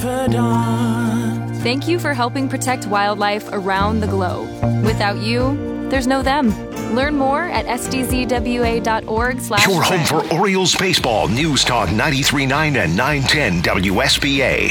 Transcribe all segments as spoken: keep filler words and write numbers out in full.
Thank you for helping protect wildlife around the globe. Without you, there's no them. Learn more at s d z w a dot org slash Your home for Orioles baseball. News Talk ninety-three point nine and nine ten W S B A.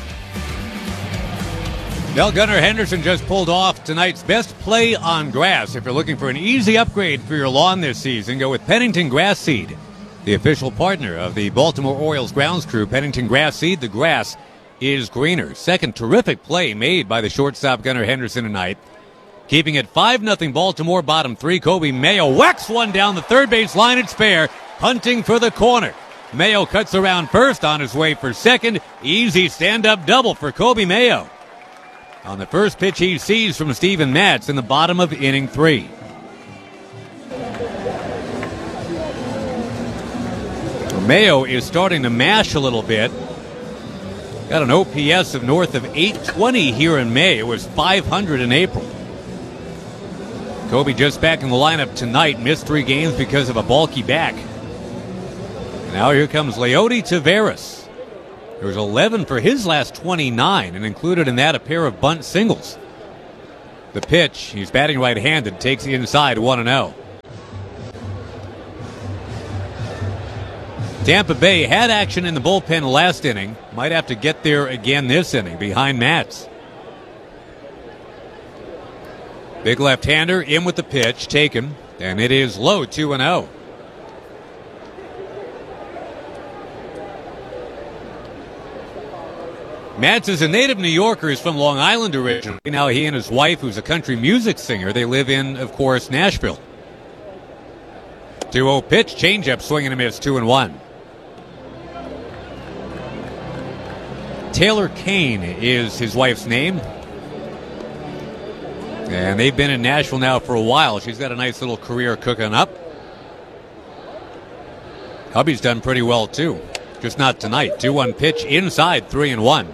Well, Gunnar Henderson just pulled off tonight's best play on grass. If you're looking for an easy upgrade for your lawn this season, go with Pennington Grass Seed, the official partner of the Baltimore Orioles grounds crew. Pennington Grass Seed, the grass is greener. Second terrific play made by the shortstop Gunnar Henderson tonight. Keeping it five nothing Baltimore, bottom three. Kobe Mayo whacks one down the third base line. It's fair. Hunting for the corner. Mayo cuts around first, on his way for second. Easy stand-up double for Kobe Mayo on the first pitch he sees from Steven Matz in the bottom of inning three. Mayo is starting to mash a little bit. Got an O P S of north of eight twenty here in May. It was five hundred in April. Kobe just back in the lineup tonight. Missed three games because of a bulky back. Now here comes Leody Taveras. There was eleven for his last twenty-nine, and included in that a pair of bunt singles. The pitch, he's batting right-handed, takes inside one and oh. Tampa Bay had action in the bullpen last inning. Might have to get there again this inning behind Matz. Big left-hander in with the pitch, taken, and it is low two and oh. Matz is a native New Yorker. He's from Long Island originally. Now he and his wife, who's a country music singer, they live in, of course, Nashville. two oh pitch, changeup, swing and a miss, two and one. Taylor Kane is his wife's name. And they've been in Nashville now for a while. She's got a nice little career cooking up. Hubby's done pretty well, too. Just not tonight. two one pitch inside, three and one.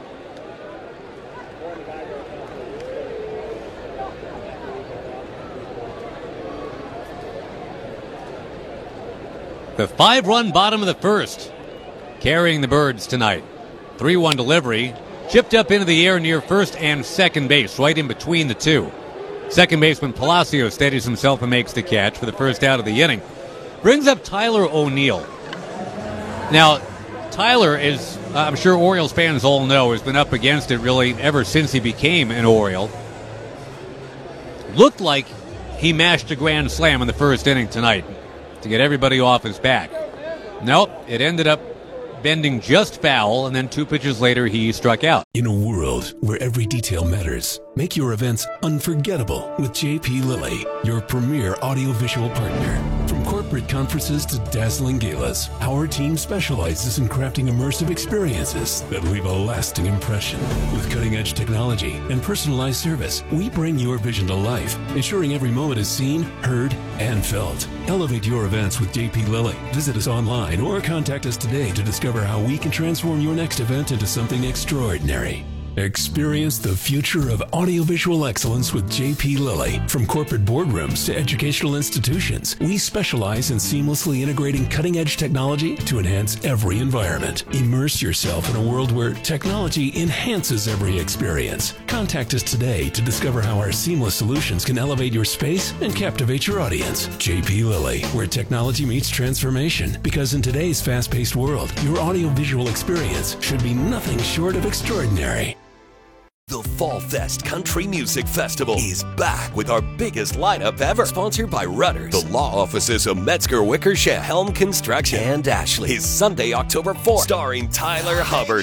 The five-run bottom of the first, carrying the Birds tonight. three one delivery, chipped up into the air near first and second base, right in between the two. Second baseman Palacio steadies himself and makes the catch for the first out of the inning. Brings up Tyler O'Neill. Now, Tyler is, I'm sure Orioles fans all know, has been up against it really ever since he became an Oriole. Looked like he mashed a grand slam in the first inning tonight to get everybody off his back. Nope, it ended up bending just foul, and then two pitches later he struck out. In a world where every detail matters, make your events unforgettable with J P Lilly, your premier audiovisual partner. From corporate conferences to dazzling galas, our team specializes in crafting immersive experiences that leave a lasting impression. With cutting-edge technology and personalized service, we bring your vision to life, ensuring every moment is seen, heard, and felt. Elevate your events with J P Lilly. Visit us online or contact us today to discover how we can transform your next event into something extraordinary. Experience the future of audiovisual excellence with J P Lilly. From corporate boardrooms to educational institutions, we specialize in seamlessly integrating cutting-edge technology to enhance every environment. Immerse yourself in a world where technology enhances every experience. Contact us today to discover how our seamless solutions can elevate your space and captivate your audience. J P Lilly, where technology meets transformation. Because in today's fast-paced world, your audiovisual experience should be nothing short of extraordinary. The Fall Fest Country Music Festival is back with our biggest lineup ever. Sponsored by Rudders, the law offices of Metzger Wickersham, Helm Construction, and Ashley. Is Sunday, October fourth. Starring Tyler Hubbard,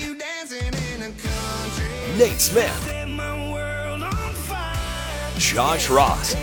Nate Smith, Josh Ross,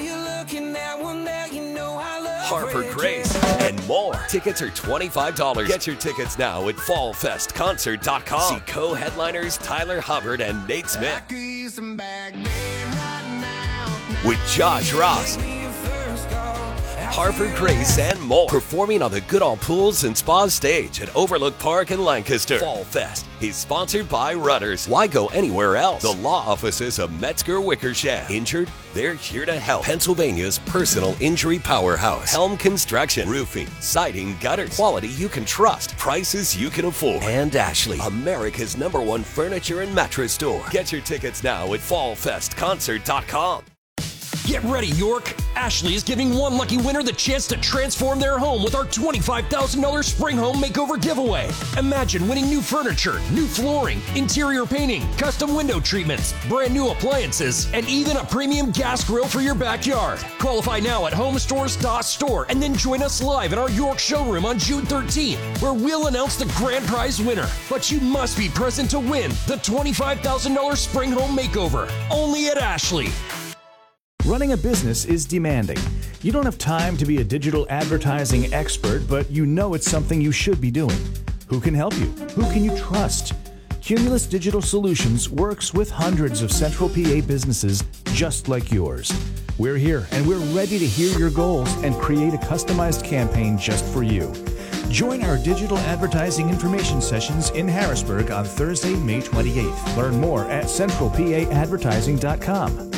Harper Grace, and more. Tickets are twenty-five dollars. Get your tickets now at fall fest concert dot com. See co-headliners Tyler Hubbard and Nate Smith. With Josh Ross, Harvard Grace, and more. Performing on the Goodall Pools and Spa stage at Overlook Park in Lancaster. Fall Fest is sponsored by Rudders. Why go anywhere else? The law offices of Metzger Wickersham. Injured? They're here to help. Pennsylvania's personal injury powerhouse. Helm Construction. Roofing, siding, gutters. Quality you can trust. Prices you can afford. And Ashley, America's number one furniture and mattress store. Get your tickets now at fall fest concert dot com. Get ready, York! Ashley is giving one lucky winner the chance to transform their home with our twenty-five thousand dollars Spring Home Makeover giveaway. Imagine winning new furniture, new flooring, interior painting, custom window treatments, brand new appliances, and even a premium gas grill for your backyard. Qualify now at home stores dot store and then join us live in our York showroom on June thirteenth, where we'll announce the grand prize winner. But you must be present to win the twenty-five thousand dollars Spring Home Makeover, only at Ashley. Running a business is demanding. You don't have time to be a digital advertising expert, but you know it's something you should be doing. Who can help you? Who can you trust? Cumulus Digital Solutions works with hundreds of Central P A businesses just like yours. We're here and we're ready to hear your goals and create a customized campaign just for you. Join our digital advertising information sessions in Harrisburg on Thursday, May twenty-eighth. Learn more at central p a advertising dot com.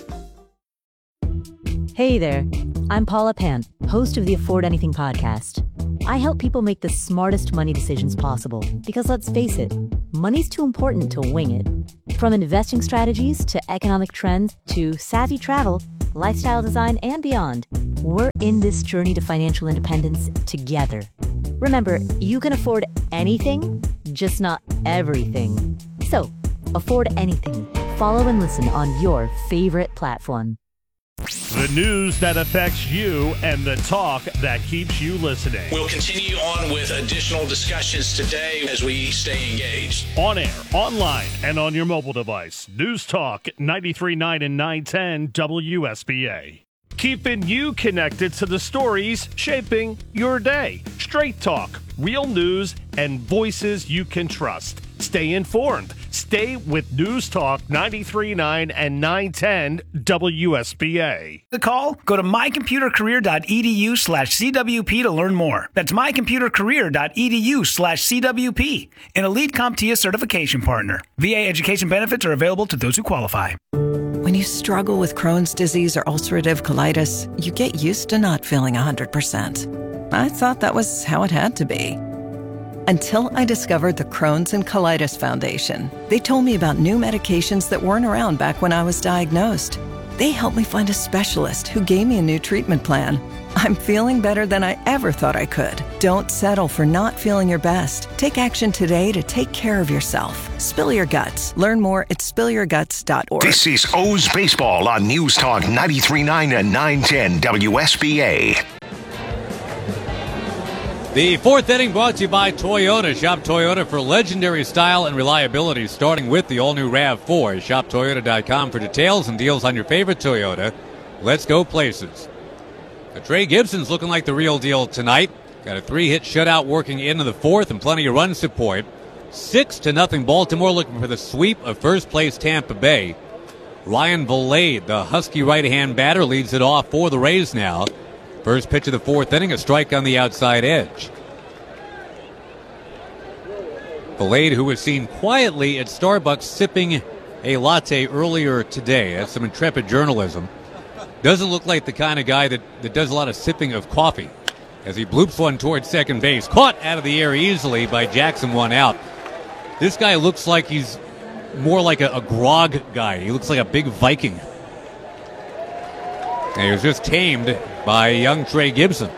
Hey there, I'm Paula Pant, host of the Afford Anything podcast. I help people make the smartest money decisions possible because let's face it, money's too important to wing it. From investing strategies to economic trends to savvy travel, lifestyle design, and beyond, we're in this journey to financial independence together. Remember, you can afford anything, just not everything. So, afford anything. Follow and listen on your favorite platform. The news that affects you and the talk that keeps you listening. We'll continue on with additional discussions today as we stay engaged. On air, online, and on your mobile device. News Talk ninety-three point nine and nine ten W S B A. Keeping you connected to the stories shaping your day. Straight talk, real news, and voices you can trust. Stay informed. Stay with News Talk ninety-three point nine and nine ten W S B A. The call? Go to mycomputercareer.edu slash CWP to learn more. That's mycomputercareer.edu slash CWP. An Elite CompTIA certification partner. V A education benefits are available to those who qualify. When you struggle with Crohn's disease or ulcerative colitis, you get used to not feeling one hundred percent. I thought that was how it had to be. Until I discovered the Crohn's and Colitis Foundation. They told me about new medications that weren't around back when I was diagnosed. They helped me find a specialist who gave me a new treatment plan. I'm feeling better than I ever thought I could. Don't settle for not feeling your best. Take action today to take care of yourself. Spill your guts. Learn more at spill your guts dot org. This is O's Baseball on News Talk ninety-three point nine and nine ten W S B A. The fourth inning brought to you by Toyota. Shop Toyota for legendary style and reliability, starting with the all-new RAV four. Shop Toyota dot com for details and deals on your favorite Toyota. Let's go places. Now, Trey Gibson's looking like the real deal tonight. Got a three-hit shutout working into the fourth and plenty of run support. Six to nothing Baltimore looking for the sweep of first-place Tampa Bay. Ryan Vilade, the Husky right-hand batter, leads it off for the Rays now. First pitch of the fourth inning, a strike on the outside edge. Vilade, who was seen quietly at Starbucks sipping a latte earlier today. That's some intrepid journalism. Doesn't look like the kind of guy that, that does a lot of sipping of coffee. As he bloops one towards second base. Caught out of the air easily by Jackson, one out. This guy looks like he's more like a, a grog guy. He looks like a big Viking. And he was just tamed by young Trey Gibson.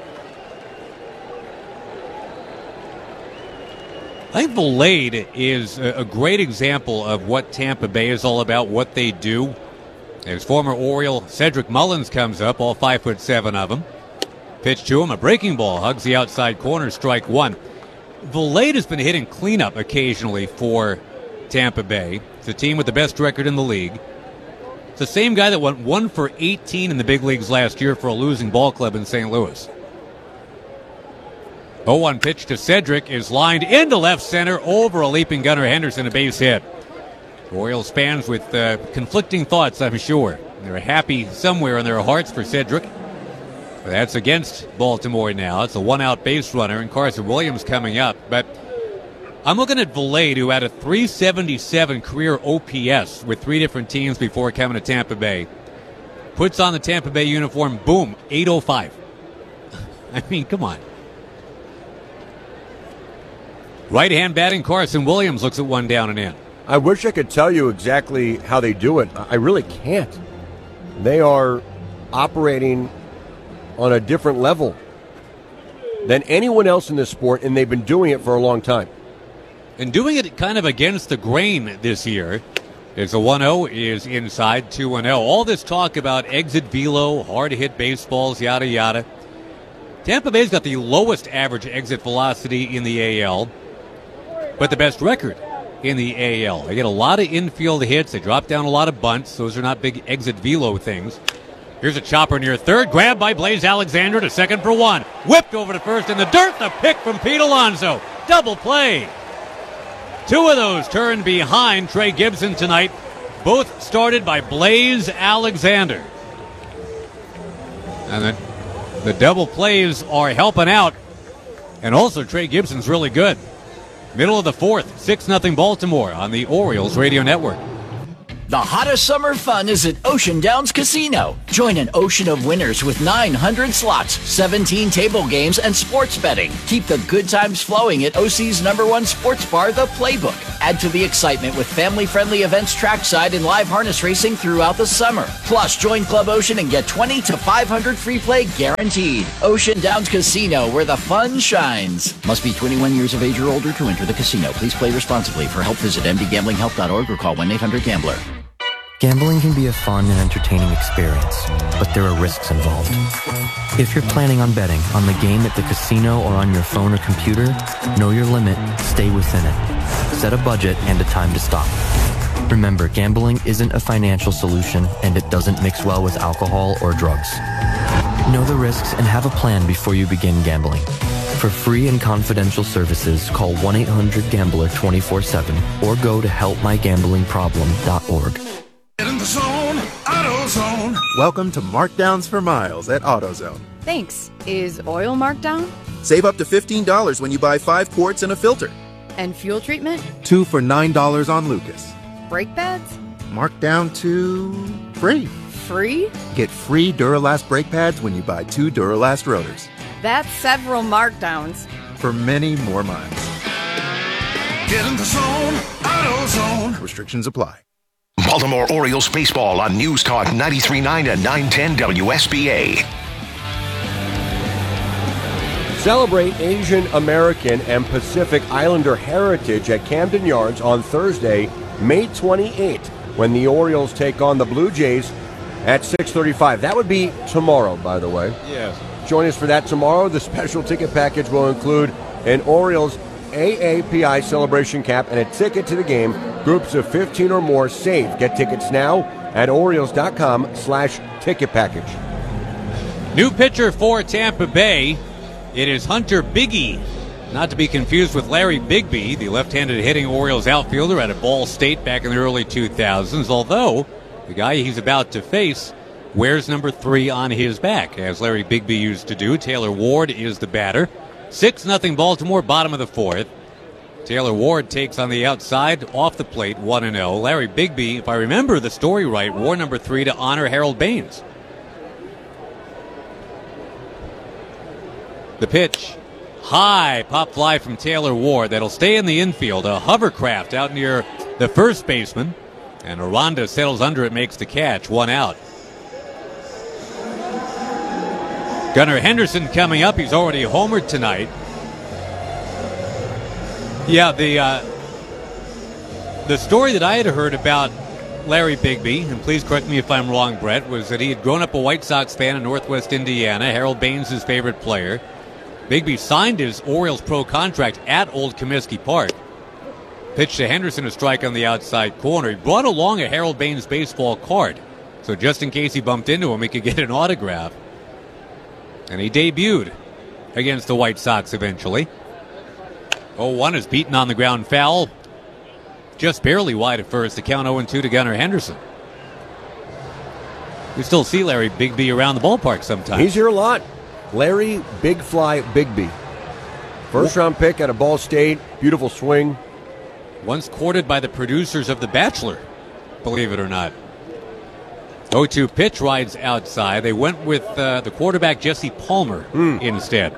I think Vilade is a great example of what Tampa Bay is all about, what they do. As former Oriole Cedric Mullins comes up, all five foot seven of them. Pitch to him, a breaking ball, hugs the outside corner, strike one. Vilade has been hitting cleanup occasionally for Tampa Bay. It's a team with the best record in the league. It's the same guy that went one for eighteen in the big leagues last year for a losing ball club in Saint Louis. oh one pitch to Cedric is lined into left center over a leaping Gunnar Henderson, a base hit. Orioles fans with uh, conflicting thoughts, I'm sure. They're happy somewhere in their hearts for Cedric. That's against Baltimore now. It's a one-out base runner, and Carson Williams coming up. But I'm looking at Vilade, who had a three seventy-seven career O P S with three different teams before coming to Tampa Bay. Puts on the Tampa Bay uniform, boom, eight oh five. I mean, come on. Right-hand batting, Carson Williams looks at one down and in. I wish I could tell you exactly how they do it. I really can't. They are operating on a different level than anyone else in this sport, and they've been doing it for a long time. And doing it kind of against the grain this year. It's a one oh, is inside, two one oh. All this talk about exit velo, hard-hit baseballs, yada, yada. Tampa Bay's got the lowest average exit velocity in the A L, but the best record in the A L. They get a lot of infield hits. They drop down a lot of bunts. Those are not big exit velo things. Here's a chopper near third. Grabbed by Blaze Alexander to second for one. Whipped over to first in the dirt. The pick from Pete Alonso. Double play. Two of those turned behind Trey Gibson tonight. Both started by Blaze Alexander. And the, the double plays are helping out. And also Trey Gibson's really good. Middle of the fourth, six nothing Baltimore on the Orioles Radio Network. The hottest summer fun is at Ocean Downs Casino. Join an ocean of winners with nine hundred slots, seventeen table games, and sports betting. Keep the good times flowing at O C's number one sports bar, The Playbook. Add to the excitement with family-friendly events trackside and live harness racing throughout the summer. Plus, join Club Ocean and get twenty to five hundred free play guaranteed. Ocean Downs Casino, where the fun shines. Must be twenty-one years of age or older to enter the casino. Please play responsibly. For help, visit m d gambling help dot org or call one eight hundred gambler. Gambling can be a fun and entertaining experience, but there are risks involved. If you're planning on betting on the game at the casino or on your phone or computer, know your limit, stay within it. Set a budget and a time to stop. Remember, gambling isn't a financial solution, and it doesn't mix well with alcohol or drugs. Know the risks and have a plan before you begin gambling. For free and confidential services, call one eight hundred gambler twenty-four seven or go to help my gambling problem dot org. In the zone, AutoZone. Welcome to Markdowns for Miles at AutoZone. Thanks. Is oil marked down? Save up to fifteen dollars when you buy five quarts and a filter. And fuel treatment? Two for nine dollars on Lucas. Brake pads? Marked down to free. Free? Get free Duralast brake pads when you buy two Duralast rotors. That's several markdowns. For many more miles. Get in the zone, AutoZone. Restrictions apply. Baltimore Orioles baseball on News Talk ninety-three point nine and nine ten W S B A. Celebrate Asian American and Pacific Islander heritage at Camden Yards on Thursday, May twenty-eighth, when the Orioles take on the Blue Jays at six thirty-five. That would be tomorrow, by the way. Yes. Join us for that tomorrow. The special ticket package will include an Orioles A A P I celebration cap and a ticket to the game. Groups of fifteen or more save. Get tickets now at Orioles dot com slash ticket package. New pitcher for Tampa Bay. It is Hunter Biggie. Not to be confused with Larry Bigby, the left-handed hitting Orioles outfielder out of Ball State back in the early two thousands, although the guy he's about to face wears number three on his back, as Larry Bigby used to do. Taylor Ward is the batter. six nothing Baltimore, bottom of the fourth. Taylor Ward takes on the outside, off the plate, one and oh. Larry Bigby, if I remember the story right, wore number three to honor Harold Baines. The pitch, high pop fly from Taylor Ward. That'll stay in the infield. A hovercraft out near the first baseman. And Aranda settles under it, makes the catch. One out. Gunnar Henderson coming up. He's already homered tonight. Yeah, the uh, the story that I had heard about Larry Bigby, and please correct me if I'm wrong, Brett, was that he had grown up a White Sox fan in Northwest Indiana. Harold Baines, his favorite player. Bigby signed his Orioles pro contract at Old Comiskey Park. Pitched to Henderson, a strike on the outside corner. He brought along a Harold Baines baseball card, so just in case he bumped into him, he could get an autograph. And he debuted against the White Sox eventually. oh one is beaten on the ground foul. Just barely wide at first. The count oh and two to Gunnar Henderson. You still see Larry Bigby around the ballpark sometimes. He's here a lot. Larry Big Fly Bigby. First round pick out of Ball State. Beautiful swing. Once courted by the producers of The Bachelor, believe it or not. oh two pitch rides outside. They went with uh, the quarterback Jesse Palmer mm. instead.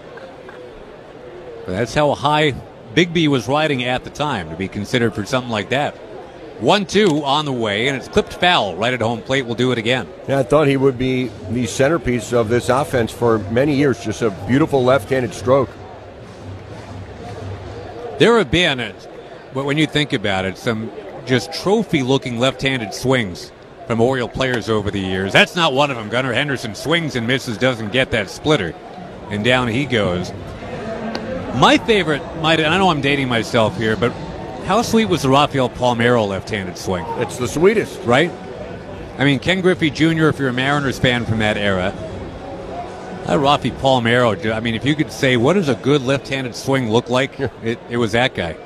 But that's how high Bigby was riding at the time to be considered for something like that. one two on the way, and it's clipped foul right at home plate. Will do it again. Yeah, I thought he would be the centerpiece of this offense for many years. Just a beautiful left-handed stroke. There have been, when you think about it, some just trophy-looking left-handed swings from Oriole players over the years. That's not one of them. Gunnar Henderson swings and misses, doesn't get that splitter, and down he goes. My favorite, might, and I know I'm dating myself here, but how sweet was the Rafael Palmeiro left-handed swing? It's the sweetest. Right? I mean, Ken Griffey Junior, if you're a Mariners fan from that era, that Rafi Palmeiro, I mean, if you could say, what does a good left-handed swing look like? It, it was that guy.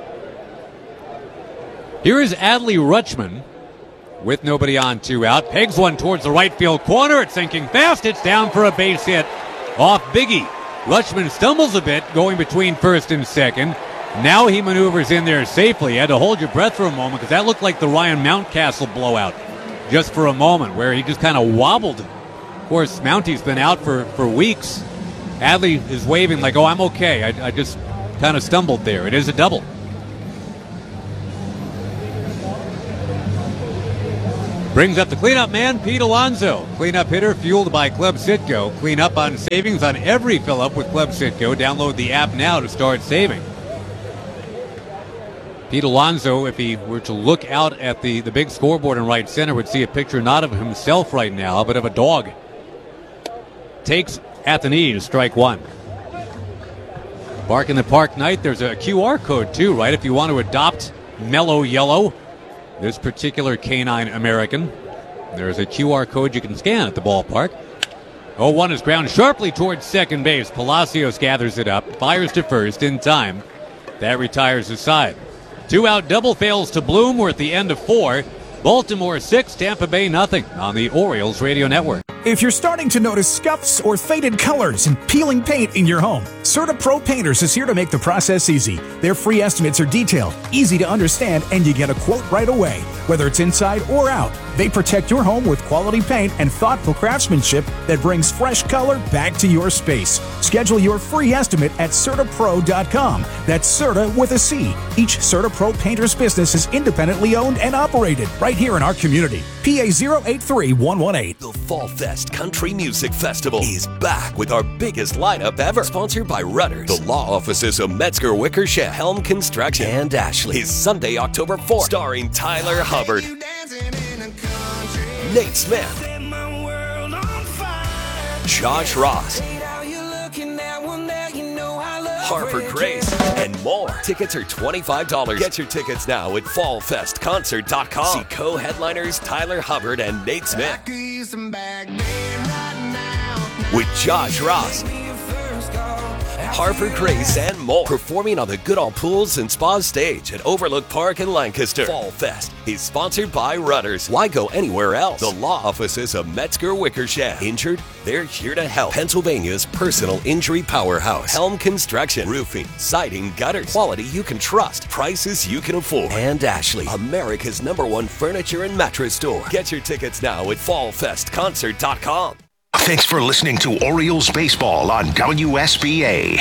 Here is Adley Rutschman with nobody on, two out. Pegs one towards the right field corner. It's sinking fast. It's down for a base hit off Biggie. Rutschman stumbles a bit going between first and second. Now he maneuvers in there safely. You had to hold your breath for a moment because that looked like the Ryan Mountcastle blowout just for a moment where he just kind of wobbled. Of course, Mounty's been out for, for weeks. Adley is waving like, oh, I'm okay. I, I just kind of stumbled there. It is a double. Brings up the cleanup man, Pete Alonso. Cleanup hitter fueled by Club Citgo. Clean up on savings on every fill-up with Club Citgo. Download the app now to start saving. Pete Alonso, if he were to look out at the, the big scoreboard in right center, would see a picture not of himself right now, but of a dog. Takes at the knee to strike one. Bark in the Park night, there's a Q R code too, right? If you want to adopt Mellow Yellow, this particular canine American, there's a Q R code you can scan at the ballpark. oh one is ground sharply towards second base. Palacios gathers it up, fires to first in time. That retires his side. Two out double fails to bloom. We're at the end of four. Baltimore six, Tampa Bay nothing on the Orioles Radio Network. If you're starting to notice scuffs or faded colors and peeling paint in your home, CertaPro Painters is here to make the process easy. Their free estimates are detailed, easy to understand, and you get a quote right away. Whether it's inside or out, they protect your home with quality paint and thoughtful craftsmanship that brings fresh color back to your space. Schedule your free estimate at Certa Pro dot com. That's Certa with a C. Each CertaPro Painters business is independently owned and operated right here in our community. P A zero eight three one one eight. The Fall Fest Country Music Festival is back with our biggest lineup ever. Sponsored by Rudders, the law offices of Metzger Wickersham, Helm Construction, and Ashley. Is Sunday, October fourth, starring Tyler Hubbard, Nate Smith, Josh Ross, Harper Grace, and more. Tickets are twenty-five dollars. Get your tickets now at fall fest concert dot com. See co-headliners Tyler Hubbard and Nate Smith. With Josh Ross, Harper Grace, and more. Performing on the Goodall Pools and Spa stage at Overlook Park in Lancaster. Fall Fest is sponsored by Rudders. Why go anywhere else? The law offices of Metzger Wickersham. Injured? They're here to help. Pennsylvania's personal injury powerhouse. Helm Construction. Roofing, siding, gutters. Quality you can trust. Prices you can afford. And Ashley, America's number one furniture and mattress store. Get your tickets now at fall fest concert dot com. Thanks for listening to Orioles Baseball on W S B A.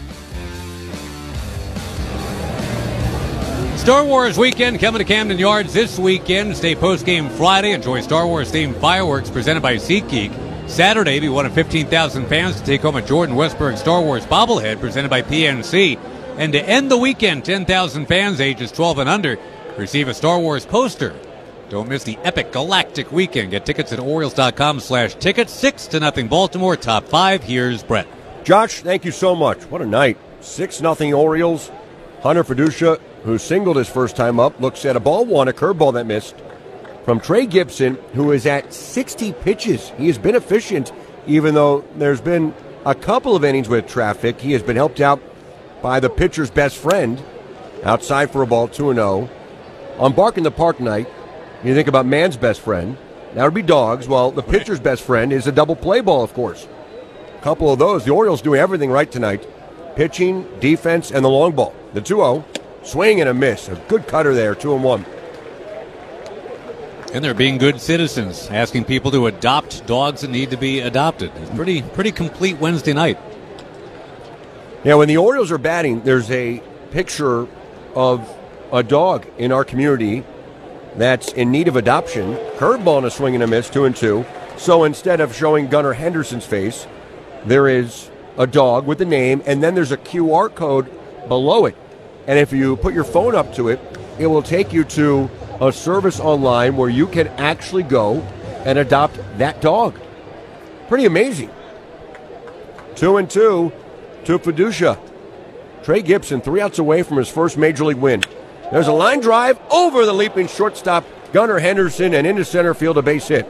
Star Wars weekend coming to Camden Yards this weekend. Stay post-game Friday. Enjoy Star Wars-themed fireworks presented by SeatGeek. Saturday, be one of fifteen thousand fans to take home a Jordan Westberg Star Wars bobblehead presented by P N C. And to end the weekend, ten thousand fans ages twelve and under receive a Star Wars poster. Don't miss the epic galactic weekend. Get tickets at Orioles dot com slash tickets. Six to nothing Baltimore. Top five. Here's Brett. Josh, thank you so much. What a night. Six nothing Orioles. Hunter Fiducia, who singled his first time up, looks at a ball one, a curveball that missed, from Trey Gibson, who is at sixty pitches. He has been efficient, even though there's been a couple of innings with traffic. He has been helped out by the pitcher's best friend. Outside for a ball, two and oh. On Bark in the Park night, you think about man's best friend, That would be dogs. Well, the pitcher's best friend is a double play ball, of course. A couple of those. The Orioles doing everything right tonight. Pitching, defense, and the long ball. The two oh. Swing and a miss. A good cutter there, two and one. And they're being good citizens, asking people to adopt dogs that need to be adopted. It's pretty, pretty complete Wednesday night. Yeah, when the Orioles are batting, there's a picture of a dog in our community that's in need of adoption. Curveball and a swing and a miss, two and two. So instead of showing Gunnar Henderson's face, there is a dog with the name, and then there's a Q R code below it. And if you put your phone up to it, it will take you to a service online where you can actually go and adopt that dog. Pretty amazing. Two and two to Fiducia. Trey Gibson, three outs away from his first major league win. There's a line drive over the leaping shortstop, Gunnar Henderson, and into center field, a base hit.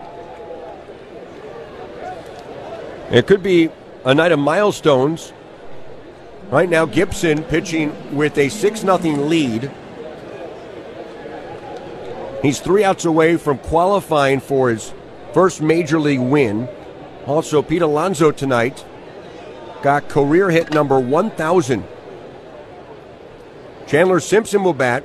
It could be a night of milestones. Right now, Gibson pitching with a six nothing lead. He's three outs away from qualifying for his first major league win. Also, Pete Alonso tonight got career hit number one thousand. Chandler Simpson will bat.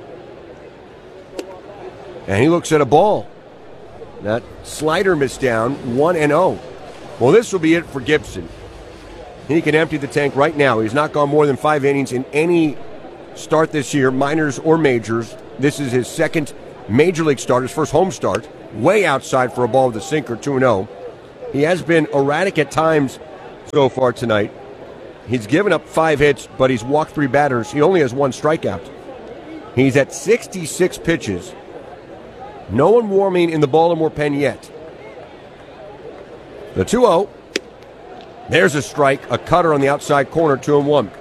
And he looks at a ball. That slider missed down, one and oh. Well, this will be it for Gibson. He can empty the tank right now. He's not gone more than five innings in any start this year, minors or majors. This is his second major league start, his first home start. Way outside for a ball with a sinker, two and oh. He has been erratic at times so far tonight. He's given up five hits, but he's walked three batters. He only has one strikeout. He's at sixty-six pitches. No one warming in the Baltimore pen yet. The two oh. There's a strike, a cutter on the outside corner, two and one.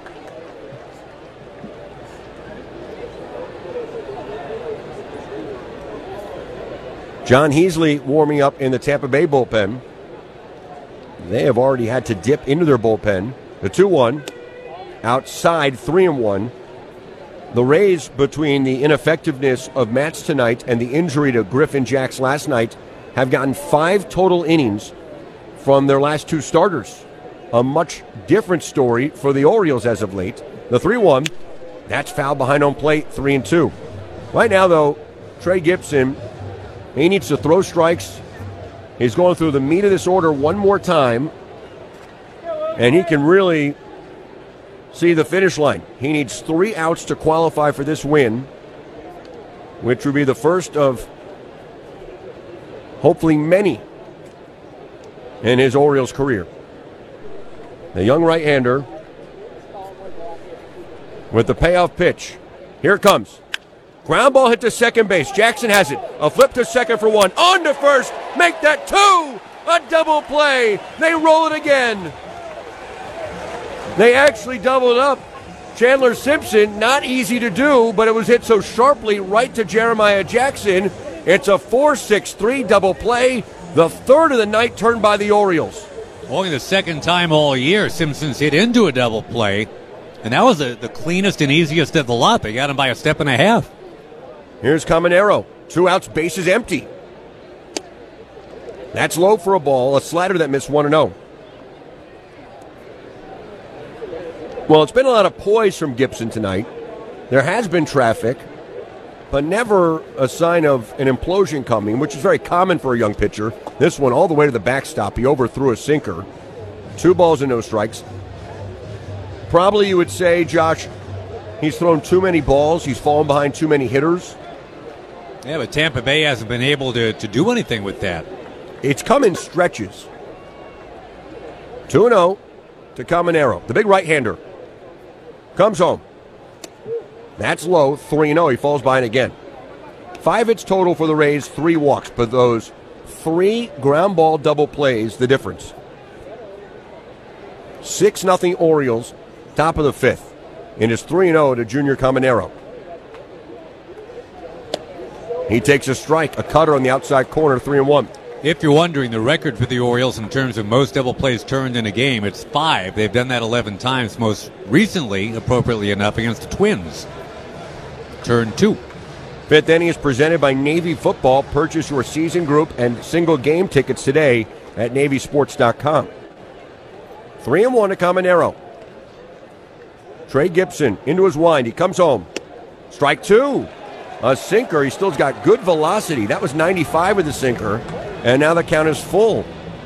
John Heasley warming up in the Tampa Bay bullpen. They have already had to dip into their bullpen. The two one. Outside, three and one. The Rays, between the ineffectiveness of Matz tonight and the injury to Griffin Jacks last night, have gotten five total innings from their last two starters. A much different story for the Orioles as of late. The three one, that's foul behind home plate, three and two. Right now, though, Trey Gibson, he needs to throw strikes. He's going through the meat of this order one more time, and he can really see the finish line. He needs three outs to qualify for this win, which would be the first of hopefully many in his Orioles career. The young right-hander with the payoff pitch. Here it comes. Ground ball hit to second base. Jackson has it. A flip to second for one. On to first. Make that two. A double play. They roll it again. They actually doubled up. Chandler Simpson, not easy to do, but it was hit so sharply right to Jeremiah Jackson. It's a four six three double play. The third of the night turned by the Orioles. Only the second time all year Simpson's hit into a double play. And that was the, the cleanest and easiest of the lot. They got him by a step and a half. Here's Caminero. Two outs, bases empty. That's low for a ball. A slider that missed one and oh. Well, it's been a lot of poise from Gibson tonight. There has been traffic, but never a sign of an implosion coming, which is very common for a young pitcher. This one all the way to the backstop. He overthrew a sinker. Two balls and no strikes. Probably you would say, Josh, he's thrown too many balls. He's fallen behind too many hitters. Yeah, but Tampa Bay hasn't been able to, to do anything with that. It's come in stretches. two and oh to Caminero. The big right-hander comes home. That's low, three and oh. He falls behind again. Five hits total for the Rays, three walks, but those three ground ball double plays, the difference. six nothing Orioles, top of the fifth. And it's three and oh to Junior Caminero. He takes a strike, a cutter on the outside corner, three and one. If you're wondering, the record for the Orioles in terms of most double plays turned in a game, it's five. They've done that eleven times, most recently, appropriately enough, against the Twins. Turn two. Fifth inning is presented by Navy Football. Purchase your season group and single game tickets today at Navy Sports dot com. Three and one to Caminero. Trey Gibson into his wind. He comes home. Strike two. A sinker. He still's got good velocity. That was ninety-five with the sinker. And now the count is full.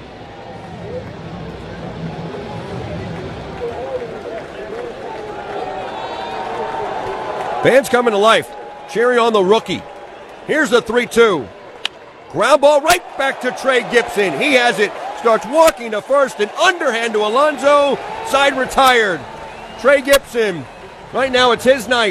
Fans coming to life. Cheering on the rookie. Here's the three two. Ground ball right back to Trey Gibson. He has it. Starts walking to first and underhand to Alonso. Side retired. Trey Gibson. Right now it's his night.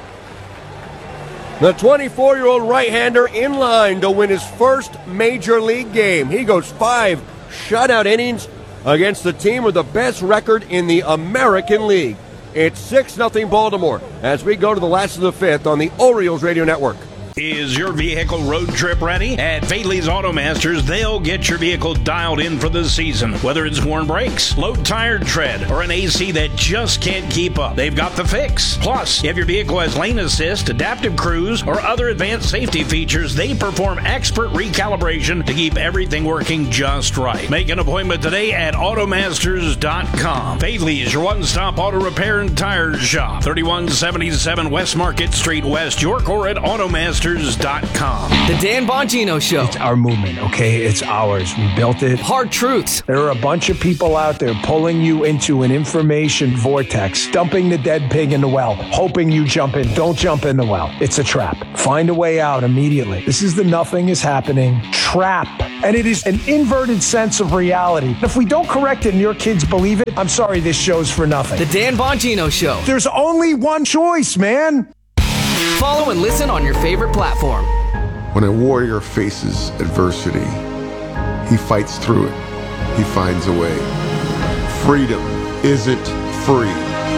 The twenty-four-year-old right-hander in line to win his first major league game. He goes five shutout innings against the team with the best record in the American League. It's six nothing Baltimore as we go to the last of the fifth on the Orioles Radio Network. Is your vehicle road trip ready? At Fadley's Automasters, they'll get your vehicle dialed in for the season. Whether it's worn brakes, low tire tread, or an A C that just can't keep up, they've got the fix. Plus, if your vehicle has lane assist, adaptive cruise, or other advanced safety features, they perform expert recalibration to keep everything working just right. Make an appointment today at automasters dot com. Fadley's, your one-stop auto repair and tire shop. thirty-one seventy-seven West Market Street, West York, or at automasters dot com. The Dan Bongino Show. It's our movement, okay? It's ours. We built it. Hard truths. There are a bunch of people out there pulling you into an information vortex, dumping the dead pig in the well, hoping you jump in. Don't jump in the well. It's a trap. Find a way out immediately. This is the nothing is happening trap. And it is an inverted sense of reality. If we don't correct it and your kids believe it, I'm sorry, this show's for nothing. The Dan Bongino Show. There's only one choice, man. Follow and listen on your favorite platform. When a warrior faces adversity, he fights through it. He finds a way. Freedom isn't free.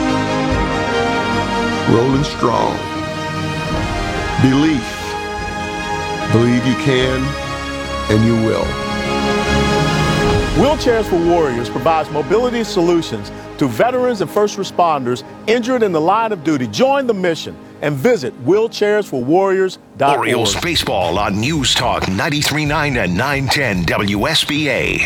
Rolling strong. Belief. Believe you can, and you will. Wheelchairs for Warriors provides mobility solutions to veterans and first responders injured in the line of duty. Join the mission and visit wheelchairs for warriors dot org. Orioles baseball on News Talk ninety-three point nine and nine ten W S B A.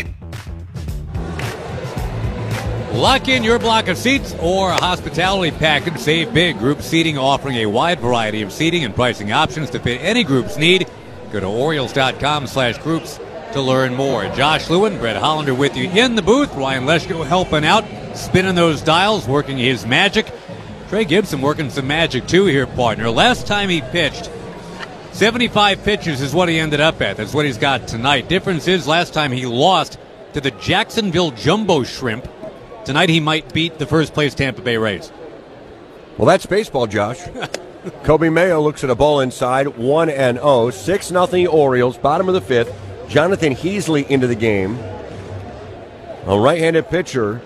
Lock in your block of seats or a hospitality package. Save big. Group seating offering a wide variety of seating and pricing options to fit any group's need. Go to Orioles dot com slash groups to learn more. Josh Lewin, Brett Hollander with you in the booth. Ryan Leschko helping out, spinning those dials, working his magic. Trey Gibson working some magic too here, partner. Last time he pitched, seventy-five pitches is what he ended up at. That's what he's got tonight. Difference is last time he lost to the Jacksonville Jumbo Shrimp. Tonight he might beat the first place Tampa Bay Rays. Well, that's baseball, Josh. Kobe Mayo looks at a ball inside, one and oh. six nothing Orioles, bottom of the fifth. Jonathan Heasley into the game. A right-handed pitcher.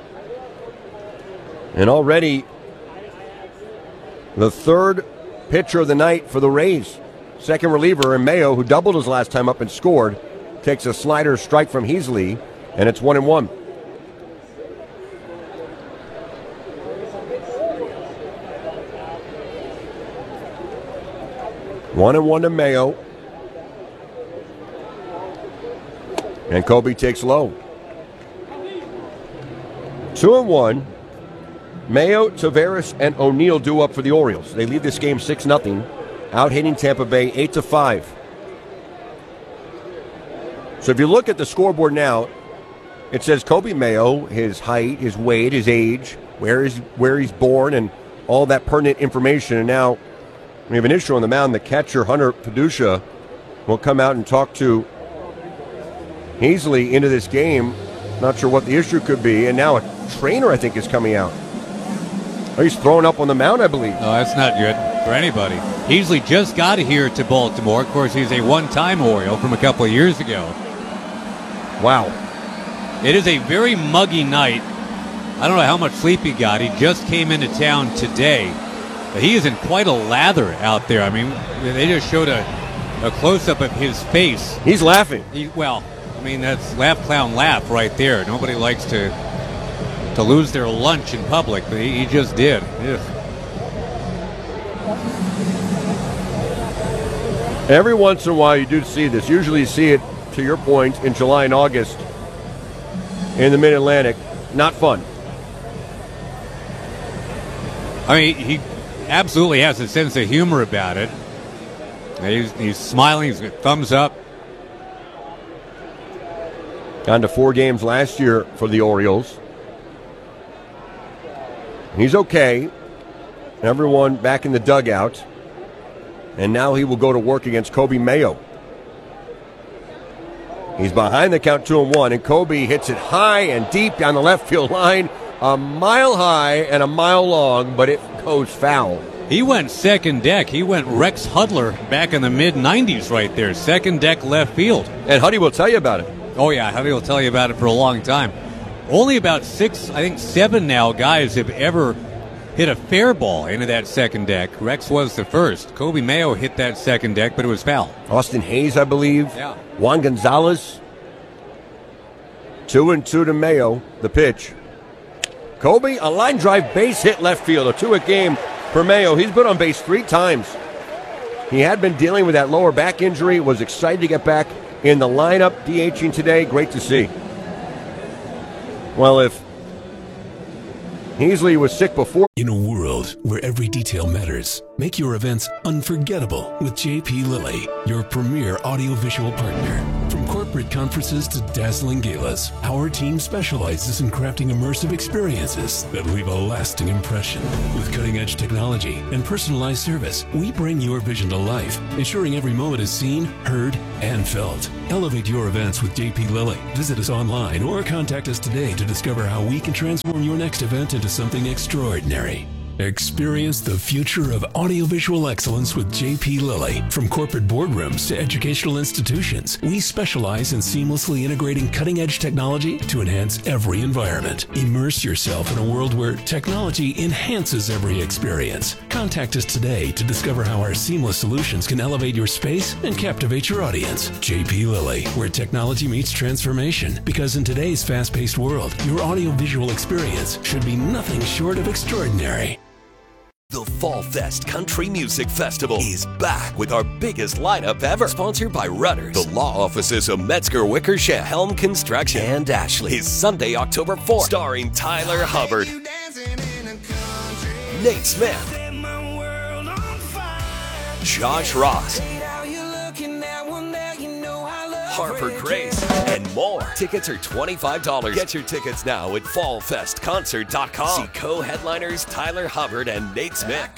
And already the third pitcher of the night for the Rays. Second reliever, and Mayo, who doubled his last time up and scored, takes a slider strike from Heasley, and it's one and one. One and one to Mayo. And Kobe takes low. Two and one. Mayo, Taveras, and O'Neill due up for the Orioles. They lead this game six nothing, out hitting Tampa Bay eight to five. So if you look at the scoreboard now, it says Kobe Mayo, his height, his weight, his age, where is where he's born, and all that pertinent information. And now we have an issue on the mound. The catcher, Hunter Paduccia, will come out and talk to Heasley into this game. Not sure what the issue could be. And now a trainer, I think, is coming out. Oh, he's throwing up on the mound, I believe. No, that's not good for anybody. Heasley just got here to Baltimore. Of course, he's a one-time Oriole from a couple of years ago. Wow. It is a very muggy night. I don't know how much sleep he got. He just came into town today. But he is in quite a lather out there. I mean, they just showed a, a close-up of his face. He's laughing. He, well, I mean, that's laugh, clown, laugh right there. Nobody likes to to lose their lunch in public, but he, he just did. Ugh. Every once in a while you do see this. Usually you see it, to your point, in July and August in the Mid-Atlantic. Not fun. I mean, he absolutely has a sense of humor about it. He's, he's smiling, he's got thumbs up. Gone to four games last year for the Orioles. He's okay. Everyone back in the dugout. And now he will go to work against Coby Mayo. He's behind the count two and one, and Coby hits it high and deep down the left field line, a mile high and a mile long, but it goes foul. He went second deck. He went Rex Hudler back in the mid nineties right there. Second deck left field. And Huddy will tell you about it. Oh, yeah. Huddy will tell you about it for a long time. Only about six, I think seven now guys have ever hit a fair ball into that second deck. Rex was the first. Coby Mayo hit that second deck, but it was foul. Austin Hayes, I believe. Yeah. Juan Gonzalez. Two and two to Mayo, the pitch. Coby, a line drive base hit left field. A two-hit game for Mayo. He's been on base three times. He had been dealing with that lower back injury. Was excited to get back in the lineup. DHing today. Great to see. Well, if Heasley was sick before. In a world where every detail matters, make your events unforgettable with J P Lilly, your premier audiovisual partner. From corporate conferences to dazzling galas, our team specializes in crafting immersive experiences that leave a lasting impression. With cutting-edge technology and personalized service, we bring your vision to life, ensuring every moment is seen, heard, and felt. Elevate your events with J P Lilly. Visit us online or contact us today to discover how we can transform your next event into something extraordinary. Experience the future of audiovisual excellence with J P Lilly. From corporate boardrooms to educational institutions, we specialize in seamlessly integrating cutting-edge technology to enhance every environment. Immerse yourself in a world where technology enhances every experience. Contact us today to discover how our seamless solutions can elevate your space and captivate your audience. J P Lilly, where technology meets transformation. Because in today's fast-paced world, your audiovisual experience should be nothing short of extraordinary. The Fall Fest Country Music Festival is back with our biggest lineup ever. Sponsored by Rudders, the law offices of Metzger Wickersham, Helm Construction, and Ashley. Is Sunday, October fourth. Starring Tyler Hubbard, Nate Smith, Josh Ross, Harper Grace, and more. Tickets are twenty-five dollars. Get your tickets now at fall fest concert dot com. See co-headliners Tyler Hubbard and Nate Smith.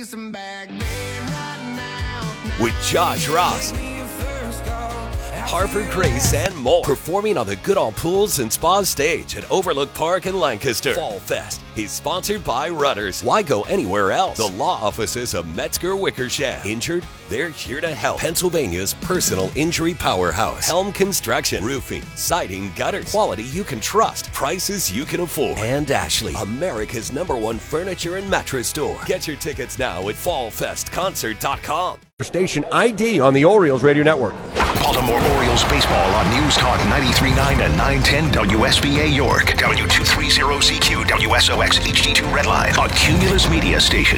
With Josh Ross, Harper Grace, and more. Performing on the Goodall Pools and Spa stage at Overlook Park in Lancaster. Fall Fest is sponsored by Rudders. Why go anywhere else? The law offices of Metzger Wickersham. Injured? They're here to help. Pennsylvania's personal injury powerhouse. Helm Construction. Roofing, siding, gutters. Quality you can trust. Prices you can afford. And Ashley, America's number one furniture and mattress store. Get your tickets now at fall fest concert dot com. Station I D on the Orioles Radio Network. Baltimore Orioles baseball on News Talk ninety-three point nine and nine ten W S B A York. W two thirty Z Q W S O X H D two Redline. A Cumulus Media station.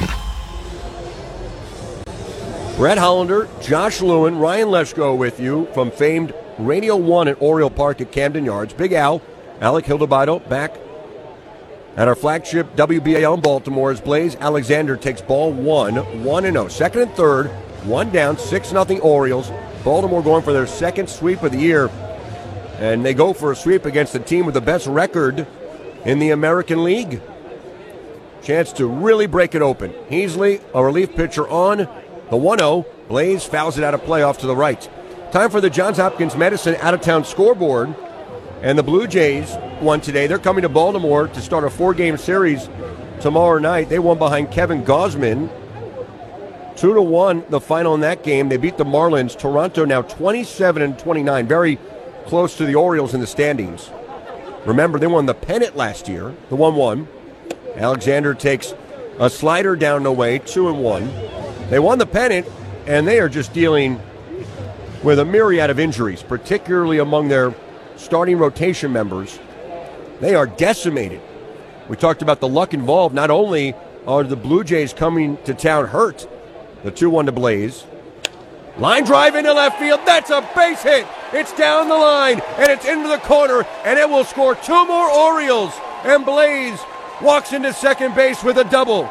Brett Hollander, Josh Lewin, Ryan Leschko with you from famed Radio one at Oriole Park at Camden Yards. Big Al, Alec Hildebido back at our flagship W B A on Baltimore as Blaze Alexander takes ball one, one and oh. Second and third, one down, six nothing Orioles. Baltimore going for their second sweep of the year. And they go for a sweep against the team with the best record in the American League. Chance to really break it open. Heasley, a relief pitcher on the one oh. Blaze fouls it out of play off to the right. Time for the Johns Hopkins Medicine out-of-town scoreboard. And the Blue Jays won today. They're coming to Baltimore to start a four-game series tomorrow night. They won behind Kevin Gausman. Two to one, the final in that game. They beat the Marlins. Toronto now twenty-seven and twenty-nine, very close to the Orioles in the standings. Remember, they won the pennant last year, the one one. Alexander takes a slider down the way, two and one. They won the pennant, and they are just dealing with a myriad of injuries, particularly among their starting rotation members. They are decimated. We talked about the luck involved. Not only are the Blue Jays coming to town hurt, the two one to Blaze. Line drive into left field. That's a base hit. It's down the line, and it's into the corner, and it will score two more Orioles. And Blaze walks into second base with a double.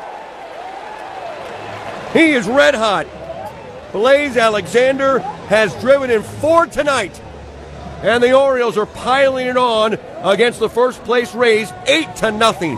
He is red hot. Blaze Alexander has driven in four tonight. And the Orioles are piling it on against the first place Rays, eight to nothing.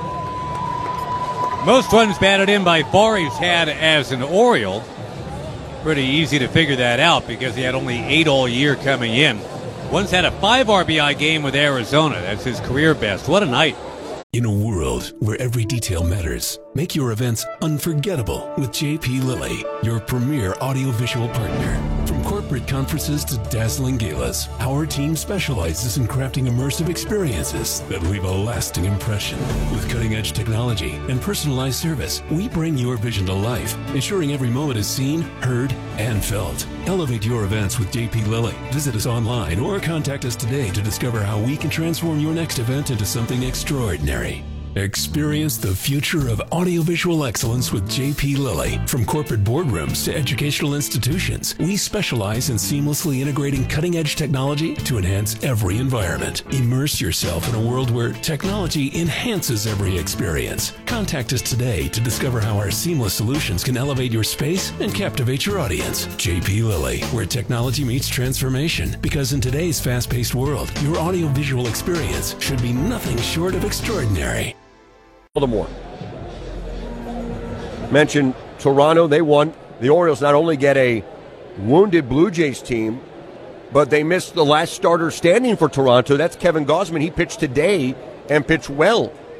Most runs batted in by far he's had as an Oriole. Pretty easy to figure that out because he had only eight all year coming in. Once had a five R B I game with Arizona. That's his career best. What a night. In a world where every detail matters, make your events unforgettable with J P Lilly, your premier audiovisual partner. From corporate conferences to dazzling galas, our team specializes in crafting immersive experiences that leave a lasting impression. With cutting-edge technology and personalized service, we bring your vision to life, ensuring every moment is seen, heard, and felt. Elevate your events with J P Lilly. Visit us online or contact us today to discover how we can transform your next event into something extraordinary. Experience the future of audiovisual excellence with J P Lilly. From corporate boardrooms to educational institutions, we specialize in seamlessly integrating cutting-edge technology to enhance every environment. Immerse yourself in a world where technology enhances every experience. Contact us today to discover how our seamless solutions can elevate your space and captivate your audience. J P Lilly, where technology meets transformation. Because in today's fast-paced world, your audiovisual experience should be nothing short of extraordinary. Baltimore. Mentioned Toronto, they won. The Orioles not only get a wounded Blue Jays team, but they missed the last starter standing for Toronto. That's Kevin Gausman. He pitched today and pitched well